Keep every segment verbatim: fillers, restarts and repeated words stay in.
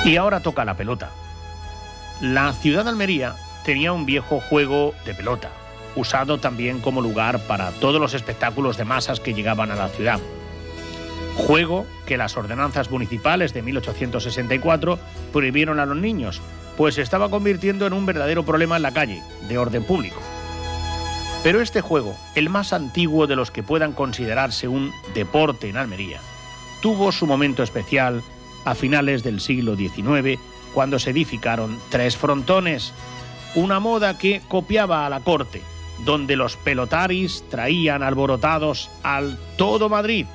Y ahora toca la pelota. La ciudad de Almería tenía un viejo juego de pelota, usado también como lugar para todos los espectáculos de masas que llegaban a la ciudad. Juego que las ordenanzas municipales de mil ochocientos sesenta y cuatro prohibieron a los niños, pues se estaba convirtiendo en un verdadero problema en la calle, de orden público. Pero este juego, el más antiguo de los que puedan considerarse un deporte en Almería, tuvo su momento especial a finales del siglo diecinueve, cuando se edificaron tres frontones, una moda que copiaba a la corte, donde los pelotaris traían alborotados al todo Madrid.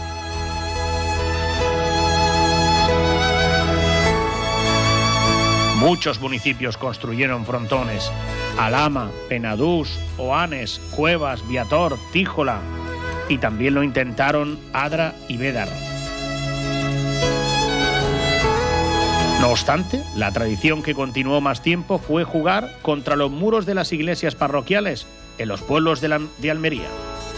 Muchos municipios construyeron frontones: Alhama, Penadús, Oanes, Cuevas, Viator, Tíjola, y también lo intentaron Adra y Bédar. No obstante, la tradición que continuó más tiempo fue jugar contra los muros de las iglesias parroquiales en los pueblos de, la, de Almería.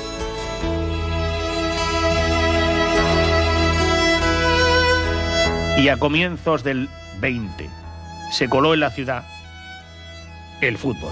Y a comienzos del veinte se coló en la ciudad el fútbol.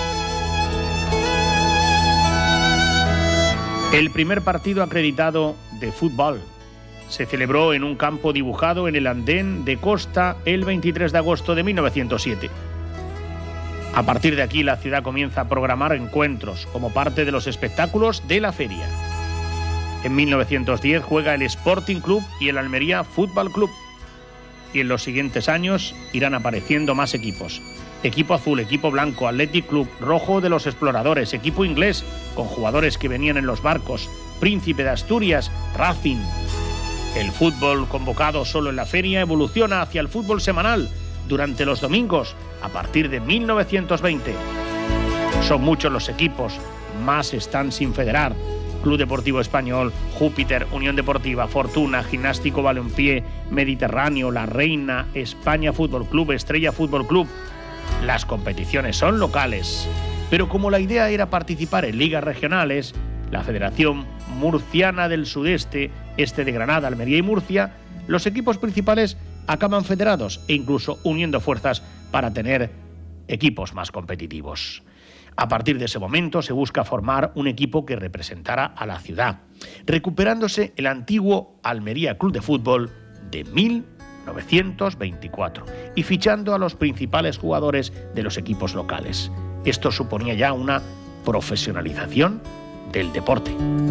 El primer partido acreditado de fútbol se celebró en un campo dibujado en el andén de Costa el veintitrés de agosto de mil novecientos siete. A partir de aquí, la ciudad comienza a programar encuentros como parte de los espectáculos de la feria. En mil novecientos diez juega el Sporting Club y el Almería Fútbol Club. Y en los siguientes años irán apareciendo más equipos: equipo azul, equipo blanco, Athletic Club, rojo de los exploradores, equipo inglés con jugadores que venían en los barcos, Príncipe de Asturias, Racing. El fútbol convocado solo en la feria evoluciona hacia el fútbol semanal durante los domingos a partir de mil novecientos veinte. Son muchos los equipos, más están sin federar: Club Deportivo Español, Júpiter, Unión Deportiva, Fortuna, Gimnástico Balompié, Mediterráneo, La Reina, España Fútbol Club, Estrella Fútbol Club. Las competiciones son locales, pero como la idea era participar en ligas regionales, la Federación Murciana del Sudeste, este de Granada, Almería y Murcia, los equipos principales acaban federados e incluso uniendo fuerzas para tener equipos más competitivos. A partir de ese momento se busca formar un equipo que representara a la ciudad, recuperándose el antiguo Almería Club de Fútbol de mil novecientos veinticuatro y fichando a los principales jugadores de los equipos locales. Esto suponía ya una profesionalización del deporte.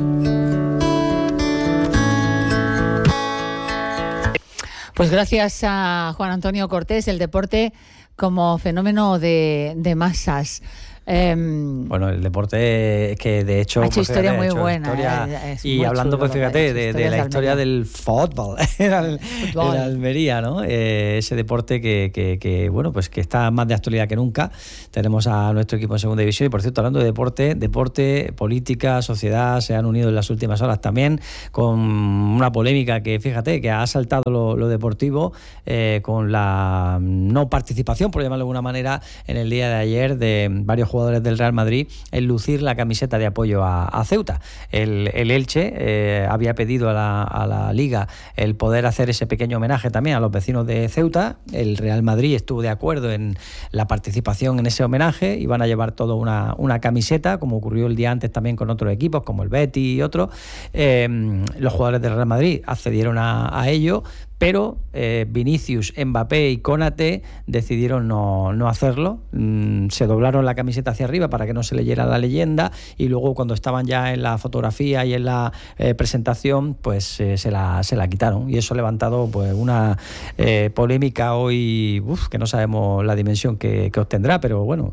Pues gracias a Juan Antonio Cortés, el deporte como fenómeno de, de masas. Eh, bueno, el deporte es que de hecho ha hecho pues, historia fíjate, muy hecho buena historia, eh, y hablando pues fíjate de, de la historia del fútbol en Almería, ¿no? Eh, ese deporte que, que, que bueno pues que está más de actualidad que nunca. Tenemos a nuestro equipo en segunda división y, por cierto, hablando de deporte, deporte, política, sociedad se han unido en las últimas horas también con una polémica que fíjate que ha asaltado lo, lo deportivo eh, con la no participación, por llamarlo de alguna manera, en el día de ayer de varios jugadores del Real Madrid en lucir la camiseta de apoyo a, a Ceuta. El, el Elche eh, había pedido a la, a la Liga el poder hacer ese pequeño homenaje también a los vecinos de Ceuta. El Real Madrid estuvo de acuerdo en la participación en ese homenaje. Iban a llevar todo una, una camiseta, como ocurrió el día antes también con otros equipos como el Betis y otros. Eh, los jugadores del Real Madrid accedieron a, a ello, pero eh, Vinicius, Mbappé y Konaté decidieron no, no hacerlo. Mm, se doblaron la camiseta hacia arriba para que no se leyera la leyenda, y luego cuando estaban ya en la fotografía y en la eh, presentación, pues eh, se, la, se la quitaron, y eso ha levantado pues una eh, polémica hoy uf, que no sabemos la dimensión que, que obtendrá, pero bueno,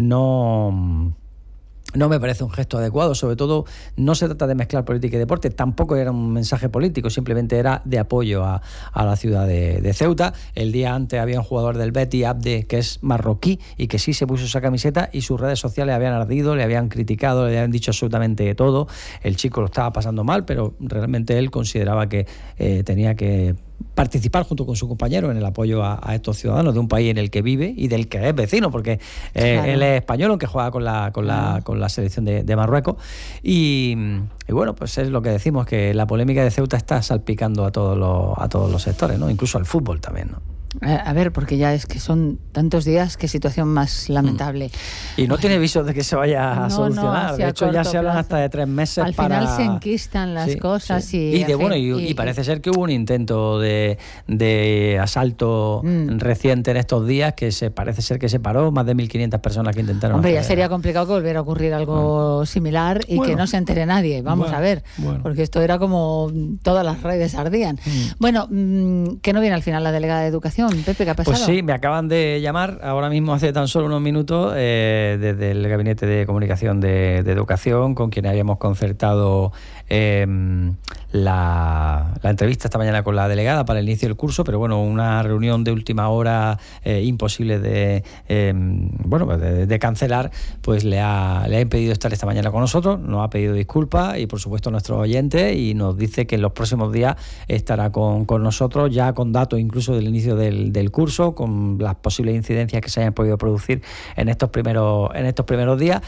no... No me parece un gesto adecuado. Sobre todo, no se trata de mezclar política y deporte, tampoco era un mensaje político, simplemente era de apoyo a, a la ciudad de, de Ceuta. El día antes había un jugador del Betis, Abde, que es marroquí y que sí se puso esa camiseta, y sus redes sociales habían ardido, le habían criticado, le habían dicho absolutamente todo. El chico lo estaba pasando mal, pero realmente él consideraba que eh, tenía que participar junto con su compañero en el apoyo a, a estos ciudadanos de un país en el que vive y del que es vecino, porque eh, claro. Él es español, aunque juega con la con la con la selección de, de Marruecos, y, y bueno, pues es lo que decimos, que la polémica de Ceuta está salpicando a todos los a todos los sectores, ¿no? Incluso al fútbol también, ¿no? A ver, porque ya es que son tantos días, qué situación más lamentable. Y no Oye, tiene visos de que se vaya a no, solucionar. No, de hecho, ya se hablan hasta de tres meses Al para... Al final se enquistan las sí, cosas. Sí. Y, y, de, bueno, y, y, y parece ser que hubo un intento de, de asalto mm. reciente en estos días que se parece ser que se paró. Más de mil quinientas personas que intentaron... Hombre, hacer... ya sería complicado que volviera a ocurrir algo bueno. similar y bueno. que no se entere nadie. Vamos bueno. a ver. Bueno. Porque esto era como todas las redes ardían. Mm. Bueno, que no viene al final la delegada de Educación. Pepe, ¿qué ha pasado? Pues sí, me acaban de llamar ahora mismo hace tan solo unos minutos eh, desde el Gabinete de Comunicación de, de Educación, con quien habíamos concertado eh, la, la entrevista esta mañana con la delegada para el inicio del curso, pero bueno, una reunión de última hora eh, imposible de eh, bueno de, de cancelar, pues le ha, le ha impedido estar esta mañana con nosotros, nos ha pedido disculpas y por supuesto a nuestros oyentes, y nos dice que en los próximos días estará con, con nosotros, ya con datos incluso del inicio del, del curso, con las posibles incidencias que se hayan podido producir en estos primeros en estos primeros días.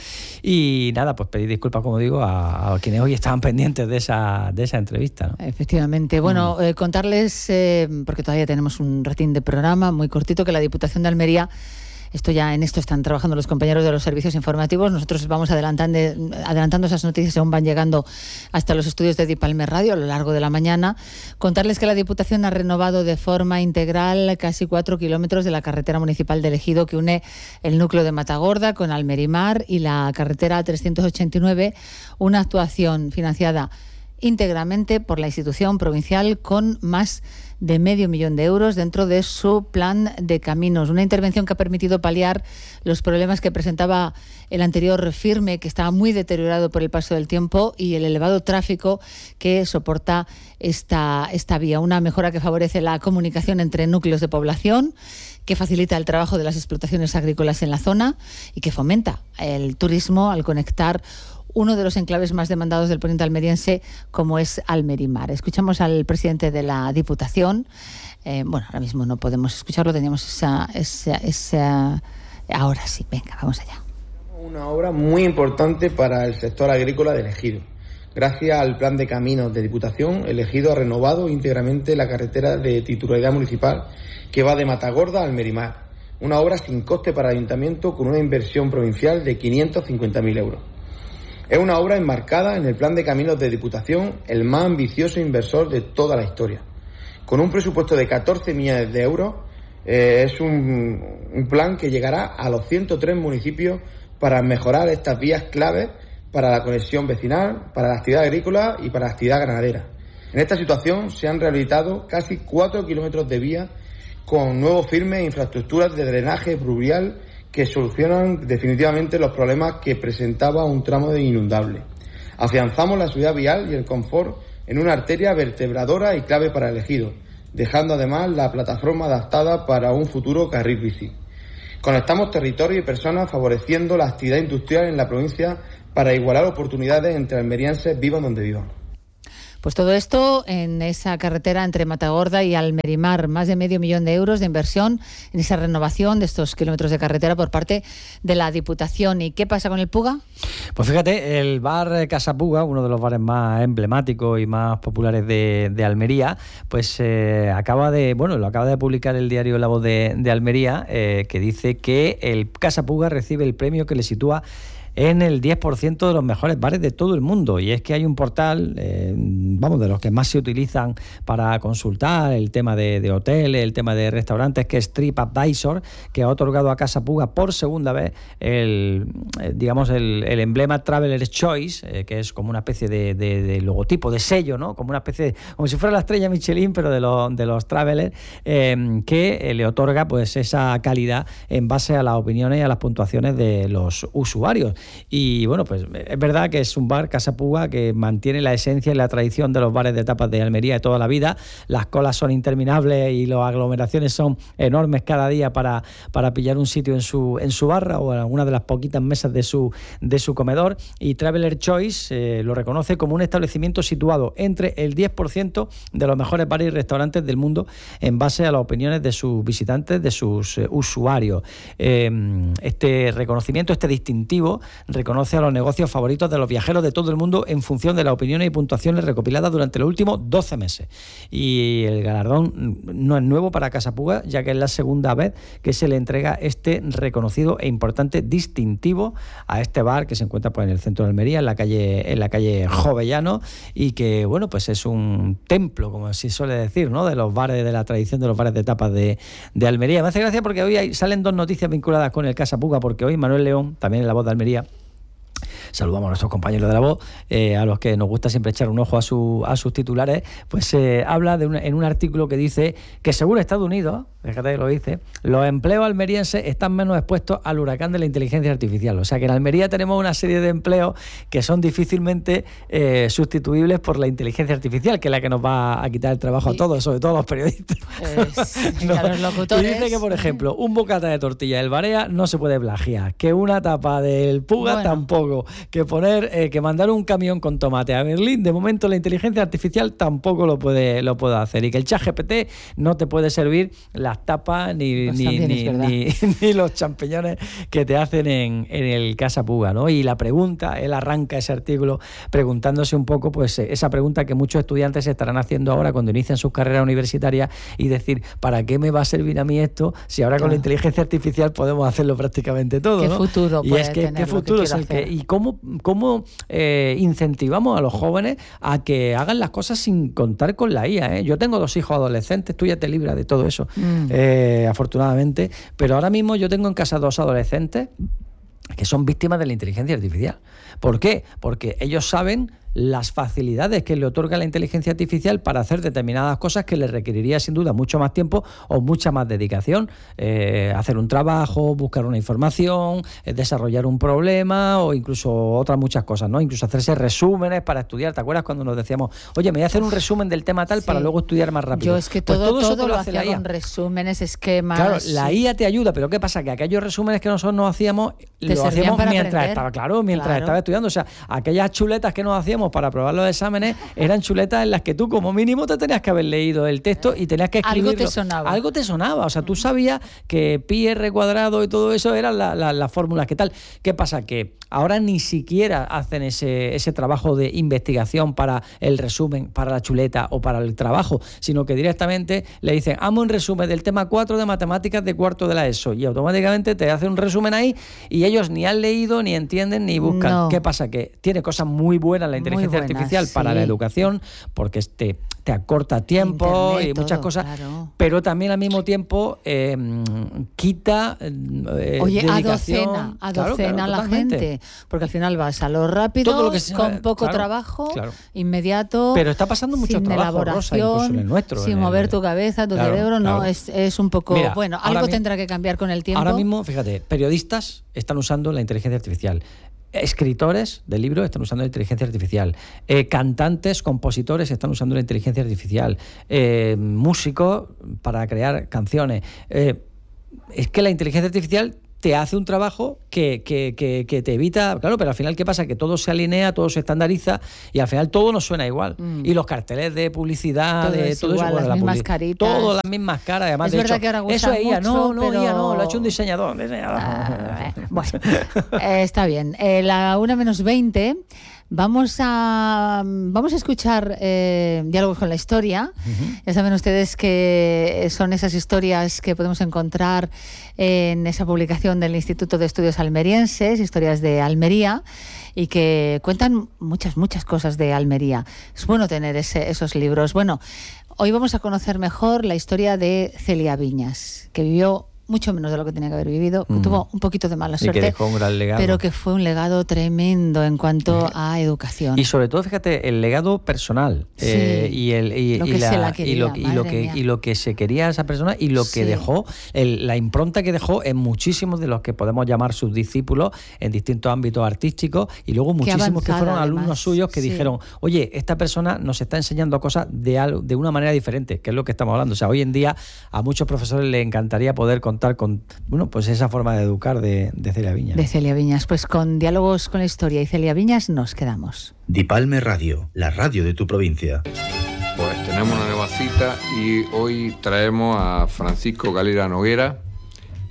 Y nada, pues pedir disculpas, como digo, a, a quienes hoy estaban pendientes de esa de esa entrevista, ¿no? Efectivamente. Bueno, mm. eh, contarles, eh, porque todavía tenemos un ratín de programa muy cortito, que la Diputación de Almería, esto ya en esto están trabajando los compañeros de los servicios informativos. Nosotros vamos adelantando, adelantando esas noticias según van llegando hasta los estudios de Dipalmer Radio a lo largo de la mañana. Contarles que la Diputación ha renovado de forma integral casi cuatro kilómetros de la carretera municipal del Ejido que une el núcleo de Matagorda con Almerimar y la carretera trescientos ochenta y nueve, una actuación financiada íntegramente por la institución provincial con más de medio millón de euros dentro de su plan de caminos. Una intervención que ha permitido paliar los problemas que presentaba el anterior firme, que estaba muy deteriorado por el paso del tiempo, y el elevado tráfico que soporta esta, esta vía. Una mejora que favorece la comunicación entre núcleos de población, que facilita el trabajo de las explotaciones agrícolas en la zona y que fomenta el turismo al conectar uno de los enclaves más demandados del poniente almeriense, como es Almerimar. Escuchamos al presidente de la Diputación. Eh, bueno, ahora mismo no podemos escucharlo, teníamos esa, esa, esa... Ahora sí, venga, vamos allá. Una obra muy importante para el sector agrícola del Ejido. Gracias al plan de caminos de Diputación, el Ejido ha renovado íntegramente la carretera de titularidad municipal que va de Matagorda a Almerimar. Una obra sin coste para el Ayuntamiento, con una inversión provincial de quinientos cincuenta mil euros. Es una obra enmarcada en el plan de caminos de Diputación, el más ambicioso inversor de toda la historia. Con un presupuesto de catorce millones de euros, eh, es un, un plan que llegará a los ciento tres municipios para mejorar estas vías claves para la conexión vecinal, para la actividad agrícola y para la actividad ganadera. En esta situación se han rehabilitado casi cuatro kilómetros de vía con nuevos firmes e infraestructuras de drenaje pluvial que solucionan definitivamente los problemas que presentaba un tramo de inundable. Afianzamos la seguridad vial y el confort en una arteria vertebradora y clave para el Ejido, dejando además la plataforma adaptada para un futuro carril bici. Conectamos territorio y personas, favoreciendo la actividad industrial en la provincia para igualar oportunidades entre almerienses, vivan donde vivan. Pues todo esto en esa carretera entre Matagorda y Almerimar, más de medio millón de euros de inversión en esa renovación de estos kilómetros de carretera por parte de la Diputación. ¿Y qué pasa con el Puga? Pues fíjate, el bar Casa Puga, uno de los bares más emblemáticos y más populares de, de Almería, pues eh, acaba de, bueno, lo acaba de publicar el diario La Voz de, de Almería, eh, que dice que el Casa Puga recibe el premio que le sitúa en el diez por ciento de los mejores bares de todo el mundo. Y es que hay un portal, eh, vamos, de los que más se utilizan para consultar el tema de, de hoteles, el tema de restaurantes, que es TripAdvisor, que ha otorgado a Casa Puga por segunda vez el, eh, digamos, el, el emblema Traveler's Choice, eh, que es como una especie de, de, de logotipo, de sello, ¿no? Como una especie de, como si fuera la estrella Michelin, pero de los, de los travelers, eh, que le otorga pues esa calidad en base a las opiniones y a las puntuaciones de los usuarios. Y bueno, pues es verdad que es un bar, Casa Puga, que mantiene la esencia y la tradición de los bares de tapas de Almería de toda la vida. Las colas son interminables y las aglomeraciones son enormes cada día para, para pillar un sitio en su, en su barra o en alguna de las poquitas mesas de su, de su comedor. Y Traveler's Choice eh, lo reconoce como un establecimiento situado entre el diez por ciento de los mejores bares y restaurantes del mundo en base a las opiniones de sus visitantes, de sus eh, usuarios. Eh, este reconocimiento, este distintivo, reconoce a los negocios favoritos de los viajeros de todo el mundo en función de las opiniones y puntuaciones recopiladas durante los últimos doce meses. Y el galardón no es nuevo para Casa Puga, ya que es la segunda vez que se le entrega este reconocido e importante distintivo a este bar que se encuentra pues, en el centro de Almería, en la calle, en la calle Jovellano, y que, bueno, pues es un templo, como se suele decir, ¿no?, de los bares, de la tradición de los bares de tapas de, de Almería. Me hace gracia porque hoy hay, salen dos noticias vinculadas con el Casa Puga, porque hoy Manuel León, también en La Voz de Almería, saludamos a nuestros compañeros de La Voz, eh, a los que nos gusta siempre echar un ojo a, su, a sus titulares, pues eh, habla de una, en un artículo que dice que según Estados Unidos, fíjate que lo dice, los empleos almerienses están menos expuestos al huracán de la inteligencia artificial. O sea que en Almería tenemos una serie de empleos que son difícilmente eh, sustituibles por la inteligencia artificial, que es la que nos va a quitar el trabajo a todos, sobre todo a los periodistas. Pues, no. A los locutores. Y dice que, por ejemplo, un bocata de tortilla del Barea no se puede plagiar, que una tapa del Puga bueno. tampoco, que poner, eh, que mandar un camión con tomate a Berlín, de momento la inteligencia artificial tampoco lo puede, lo puede hacer, y que el ChatGPT no te puede servir las tapas ni, pues ni, ni, ni, ni los champiñones que te hacen en, en el Casa Puga, ¿no? Y la pregunta, él arranca ese artículo preguntándose un poco, pues esa pregunta que muchos estudiantes estarán haciendo ahora cuando inician sus carreras universitarias, y decir, ¿para qué me va a servir a mí esto si ahora claro. con la inteligencia artificial podemos hacerlo prácticamente todo? ¿Qué ¿no? futuro y puede es que tener qué futuro que es el hacer? que, y cómo, cómo eh, incentivamos a los jóvenes a que hagan las cosas sin contar con la I A, ¿eh? Yo tengo dos hijos adolescentes, tú ya te libras de todo eso, mm. eh, afortunadamente, pero ahora mismo yo tengo en casa dos adolescentes que son víctimas de la inteligencia artificial. ¿Por qué? Porque ellos saben las facilidades que le otorga la inteligencia artificial para hacer determinadas cosas que les requeriría sin duda mucho más tiempo o mucha más dedicación, eh, hacer un trabajo, buscar una información, eh, desarrollar un problema o incluso otras muchas cosas, ¿no? Incluso hacerse resúmenes para estudiar. ¿Te acuerdas cuando nos decíamos, oye, me voy a hacer un resumen del tema tal sí. para luego estudiar más rápido? Yo es que pues todo, todo, todo, todo lo lo hace hacía la I A. Con resúmenes, esquemas. Claro, la I A te ayuda, pero ¿qué pasa? Que aquellos resúmenes que nosotros nos hacíamos, te lo hacíamos mientras aprender. estaba, claro, mientras claro. estaba estudiando. O sea, aquellas chuletas que nos hacíamos para probar los exámenes eran chuletas en las que tú como mínimo te tenías que haber leído el texto y tenías que escribirlo. Algo te sonaba. Algo te sonaba. O sea, tú sabías que pi r cuadrado y todo eso eran las la, la fórmulas que tal. ¿Qué pasa? Que ahora ni siquiera hacen ese, ese trabajo de investigación para el resumen, para la chuleta o para el trabajo, sino que directamente le dicen, hazme un resumen del tema cuatro de matemáticas de cuarto de la ESO, y automáticamente te hacen un resumen ahí y ellos ni han leído, ni entienden, ni buscan. No. ¿Qué pasa? Que tiene cosas muy buenas la inteligencia buenas, artificial sí. para la educación, porque te, te acorta tiempo Internet, y muchas todo, cosas, claro. pero también al mismo tiempo eh, quita eh, Oye, dedicación. adocena, adocena claro, claro, a la gente, porque al final vas a lo rápido, todo lo que sea, con poco claro, trabajo, claro. inmediato, pero está pasando mucho sin trabajo, elaboración, Rosa, incluso en el nuestro, sin en mover el, tu cabeza, tu claro, cerebro, claro. no, es, es un poco, Mira, bueno, algo tendrá que cambiar con el tiempo. Ahora mismo, fíjate, periodistas están usando la inteligencia artificial. Escritores de libros están usando la inteligencia artificial, eh, cantantes, compositores están usando la inteligencia artificial, eh, músicos para crear canciones. Eh, es que la inteligencia artificial te hace un trabajo que, que, que, que te evita, claro, pero al final ¿qué pasa? Que todo se alinea, todo se estandariza y al final todo nos suena igual. Mm. Y los carteles de publicidad, todo, de, todo igual, eso, las la mismas public- caritas. Todas las mismas caras, además es de verdad hecho, que ahora gusta eso es I A, mucho, no, no, pero... I A no, lo ha hecho un diseñador. diseñador. Ah, bueno, eh, está bien. Eh, la una menos veinte. Vamos a vamos a escuchar eh, diálogos con la historia. Uh-huh. Ya saben ustedes que son esas historias que podemos encontrar en esa publicación del Instituto de Estudios Almerienses, Historias de Almería, y que cuentan muchas, muchas cosas de Almería. Es bueno tener ese, esos libros. Bueno, hoy vamos a conocer mejor la historia de Celia Viñas, que vivió mucho menos de lo que tenía que haber vivido, que mm. tuvo un poquito de mala suerte, y que dejó un gran legado. Pero que fue un legado tremendo en cuanto a educación. Y sobre todo, fíjate, el legado personal sí, eh, y, el, y, lo y, que la, se la quería, y, lo, y, lo que, y lo que se quería a esa persona y lo que sí. dejó, el, la impronta que dejó en muchísimos de los que podemos llamar sus discípulos en distintos ámbitos artísticos, y luego muchísimos que fueron alumnos además. suyos que sí. dijeron, oye, esta persona nos está enseñando cosas de, algo, de una manera diferente, que es lo que estamos hablando. O sea, hoy en día a muchos profesores les encantaría poder contar con, bueno, pues esa forma de educar de, de Celia Viñas. De Celia Viñas. Pues con diálogos con la historia y Celia Viñas nos quedamos. Dipalme Radio, la radio de tu provincia. Pues tenemos una nueva cita y hoy traemos a Francisco Galera Noguera,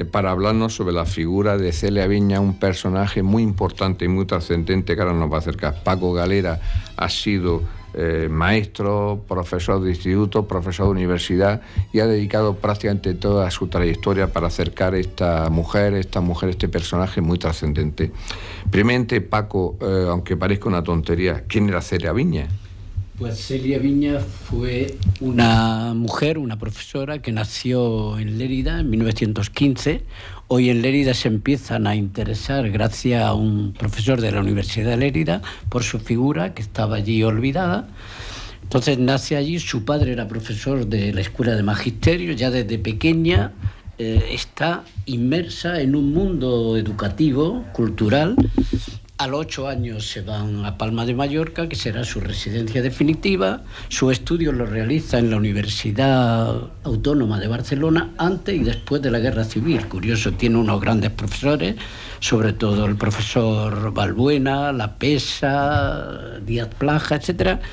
para hablarnos sobre la figura de Celia Viñas, un personaje muy importante y muy trascendente que ahora nos va a acercar. Paco Galera ha sido eh, maestro, profesor de instituto, profesor de universidad, y ha dedicado prácticamente toda su trayectoria para acercar a esta mujer, esta mujer, este personaje muy trascendente. Primeramente, Paco, eh, aunque parezca una tontería, ¿quién era Celia Viñas? Pues Celia Viñas fue una mujer, una profesora que nació en Lérida en mil novecientos quince. Hoy en Lérida se empiezan a interesar, gracias a un profesor de la Universidad de Lérida, por su figura, que estaba allí olvidada. Entonces nace allí, su padre era profesor de la Escuela de Magisterio, ya desde pequeña eh, está inmersa en un mundo educativo, cultural. A los ocho años se van a Palma de Mallorca, que será su residencia definitiva. Su estudio lo realiza en la Universidad Autónoma de Barcelona antes y después de la Guerra Civil. Curioso, tiene unos grandes profesores, sobre todo el profesor Balbuena, La Pesa, Díaz Plaja, etcétera.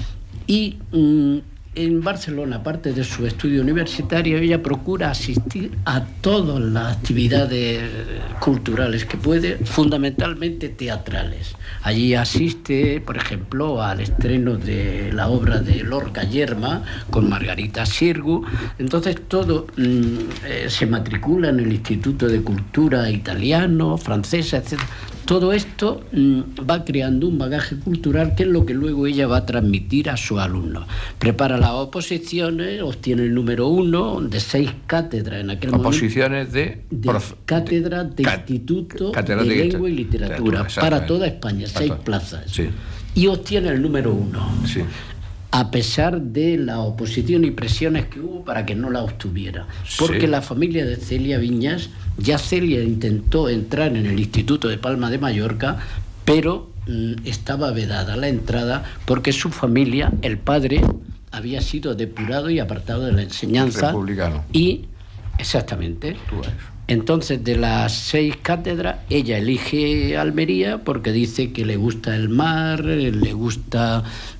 Y mmm, en Barcelona, aparte de su estudio universitario, ella procura asistir a todas las actividades culturales que puede, fundamentalmente teatrales. Allí asiste, por ejemplo, al estreno de la obra de Lorca Yerma con Margarita Sirgu. Entonces todo mmm, eh, se matricula en el Instituto de Cultura Italiano, Francesa, etcétera. Todo esto mmm, va creando un bagaje cultural que es lo que luego ella va a transmitir a sus alumnos. Prepara las oposiciones, obtiene el número uno de seis cátedras en aquel momento. Oposiciones de... de prof... cátedra de cat... Instituto cátedra de, de Lengua y Literatura, para toda España, seis plazas. Sí. Y obtiene el número uno. Sí. A pesar de la oposición y presiones que hubo para que no la obtuviera. Porque sí. La familia de Celia Viñas, ya Celia intentó entrar en el Instituto de Palma de Mallorca, pero mmm, estaba vedada la entrada porque su familia, el padre, había sido depurado y apartado de la enseñanza. Republicano. Y, exactamente. Entonces, de las seis cátedras, ella elige Almería porque dice que le gusta el mar, le gusta...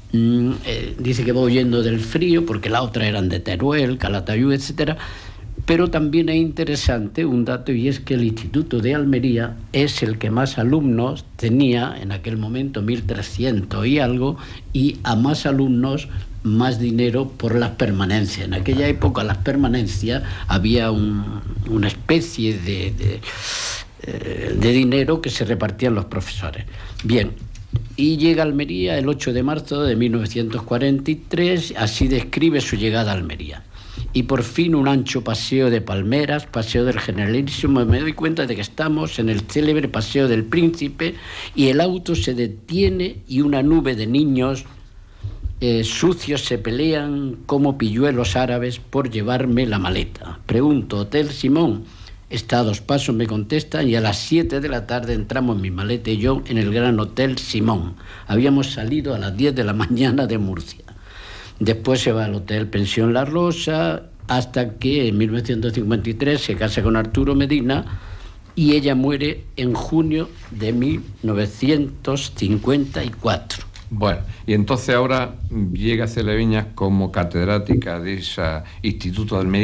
Eh, dice que va huyendo del frío porque las otras eran de Teruel, Calatayud, etcétera. Pero también es interesante un dato, y es que el Instituto de Almería es el que más alumnos tenía en aquel momento, mil trescientos y algo, y a más alumnos más dinero por las permanencias. En aquella época las permanencias había un, una especie de, de, eh, de dinero que se repartían los profesores. Bien. Y llega a Almería el ocho de marzo de mil novecientos cuarenta y tres, así describe su llegada a Almería. Y por fin un ancho paseo de palmeras, paseo del Generalísimo, me doy cuenta de que estamos en el célebre Paseo del Príncipe y el auto se detiene y una nube de niños eh, sucios se pelean como pilluelos árabes por llevarme la maleta. Pregunto, ¿Hotel Simón? Está a dos pasos, me contestan, y a las siete de la tarde entramos mi maleta y yo en el Gran Hotel Simón. Habíamos salido a las diez de la mañana de Murcia. Después se va al Hotel Pensión La Rosa, hasta que en mil novecientos cincuenta y tres se casa con Arturo Medina y ella muere en junio de mil novecientos cincuenta y cuatro. Bueno, y entonces ahora llega Celia Viñas como catedrática de ese Instituto de Almería.